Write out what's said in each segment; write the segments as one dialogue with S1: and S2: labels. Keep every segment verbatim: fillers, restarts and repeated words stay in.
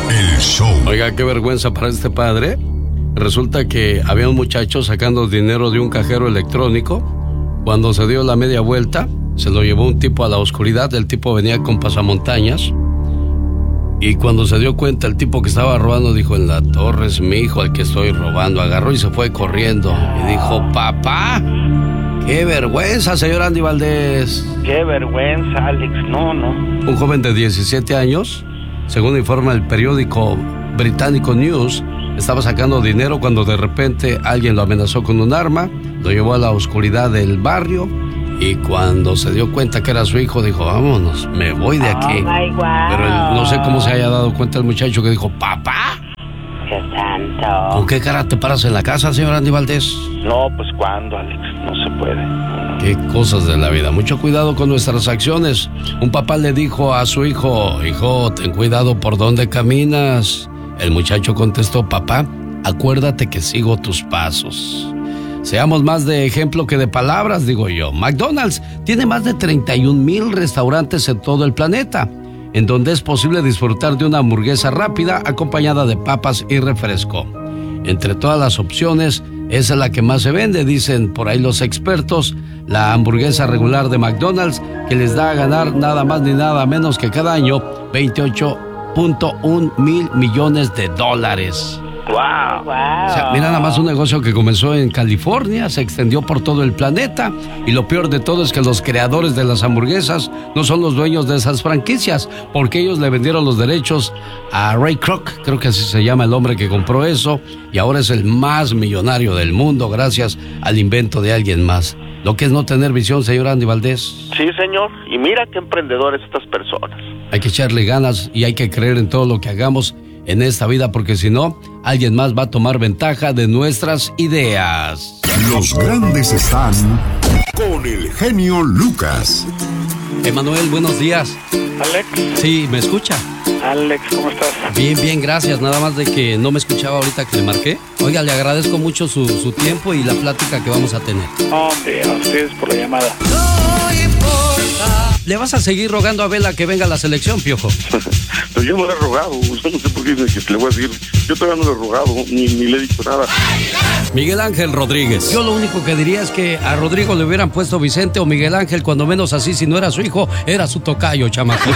S1: El show.
S2: Oiga, qué vergüenza para este padre. Resulta que había un muchacho sacando dinero de un cajero electrónico. Cuando se dio la media vuelta, se lo llevó un tipo a la oscuridad. El tipo venía con pasamontañas. Y cuando se dio cuenta, el tipo que estaba robando dijo: en la torre es mi hijo al que estoy robando. Agarró y se fue corriendo. Y dijo: papá, qué vergüenza, señor Andy Valdés.
S3: Qué vergüenza, Alex. No, no.
S2: Un joven de diecisiete años, según informa el periódico británico News, estaba sacando dinero cuando de repente alguien lo amenazó con un arma, lo llevó a la oscuridad del barrio y cuando se dio cuenta que era su hijo dijo: vámonos, me voy de aquí.
S4: Oh my God.
S2: Pero él, no sé cómo se haya dado cuenta el muchacho que dijo: papá.
S4: ¡Qué santo!
S2: ¿Con qué cara te paras en la casa, señor Andy Valdés?
S3: No, pues ¿cuándo, Alex? No se puede.
S2: Qué cosas de la vida. Mucho cuidado con nuestras acciones. Un papá le dijo a su hijo: hijo, ten cuidado por dónde caminas. El muchacho contestó: papá, acuérdate que sigo tus pasos. Seamos más de ejemplo que de palabras, digo yo. McDonald's tiene más de treinta y un mil restaurantes en todo el planeta, en donde es posible disfrutar de una hamburguesa rápida acompañada de papas y refresco. Entre todas las opciones, esa es la que más se vende, dicen por ahí los expertos. La hamburguesa regular de McDonald's, que les da a ganar nada más ni nada menos que cada año veintiocho punto uno mil millones de dólares.
S3: ¡Wow!
S4: Wow.
S2: O sea, mira nada más, un negocio que comenzó en California, se extendió por todo el planeta, y lo peor de todo es que los creadores de las hamburguesas no son los dueños de esas franquicias, porque ellos le vendieron los derechos a Ray Kroc, creo que así se llama el hombre que compró eso, y ahora es el más millonario del mundo gracias al invento de alguien más. Lo que es no tener visión, señor Andy Valdés.
S3: Sí, señor. Y mira qué emprendedores estas personas.
S2: Hay que echarle ganas y hay que creer en todo lo que hagamos en esta vida, porque si no, alguien más va a tomar ventaja de nuestras ideas.
S1: Los grandes están con el genio Lucas.
S2: Emanuel, buenos días.
S3: Alex.
S2: Sí, ¿me escucha?
S3: Alex, ¿cómo estás?
S2: Bien, bien, gracias. Nada más de que no me escuchaba ahorita que le marqué. Oiga, le agradezco mucho su, su tiempo y la plática que vamos a tener.
S3: Hombre, a ustedes por la llamada.
S2: No importa. ¿Le vas a seguir rogando a Vela que venga a la selección, Piojo?
S5: Pero yo no le he rogado, usted no sé por qué dice que le voy a decir. Yo todavía no le he rogado, ni, ni le he dicho nada.
S2: Miguel Ángel Rodríguez. Yo lo único que diría es que a Rodrigo le hubieran puesto Vicente o Miguel Ángel, cuando menos así, si no era su hijo, era su tocayo, chamaco.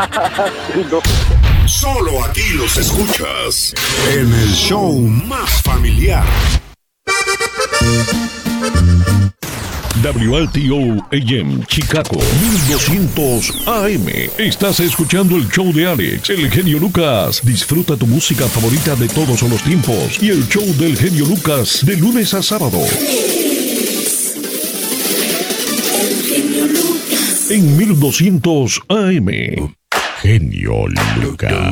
S5: No.
S1: Solo aquí los escuchas en el show más familiar.
S6: W L T O A M Chicago mil doscientos A M. Estás escuchando el show de Alex, el genio Lucas. Disfruta tu música favorita de todos los tiempos y el show del genio Lucas de lunes a sábado. En mil doscientos A M. Genio Lucas.